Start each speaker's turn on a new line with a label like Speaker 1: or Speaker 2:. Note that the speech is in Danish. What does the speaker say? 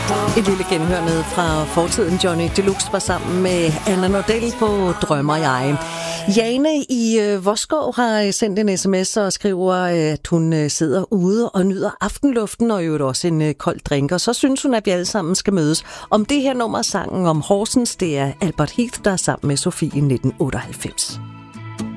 Speaker 1: Et lille genhør ned fra fortiden. Johnny Deluxe var sammen med Anna Nordell på Drømmer jeg. Jane i Voskov har sendt en sms og skriver, at hun sidder ude og nyder aftenluften og jo også en kold drink. Og så synes hun, at vi alle sammen skal mødes om det her nummer, sangen om Horsens. Det er Albert Heath, der er sammen med Sofie i 1998.